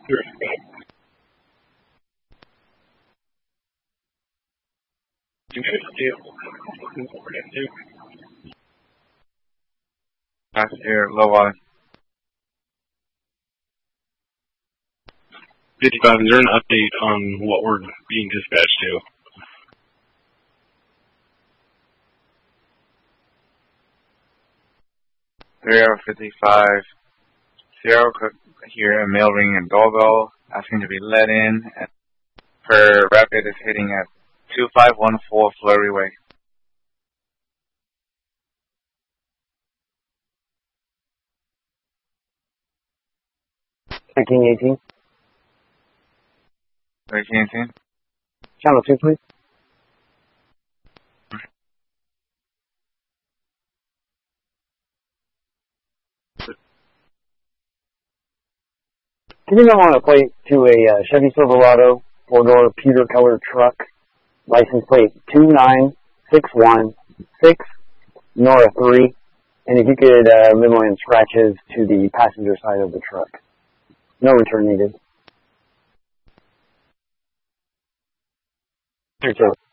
Here, low volume. 55, is there an update on what we're being dispatched to? Sierra 55. Sierra here, a mail ring and doorbell, asking to be let in. And her rapid is hitting at 2514 Flurry Way. King 18. 1318. Channel 2, please. Can you on a plate to a Chevy Silverado 4-door pewter color truck, license plate 29616 Nora 3, and if you could memo in scratches to the passenger side of the truck. No return needed. Thank you.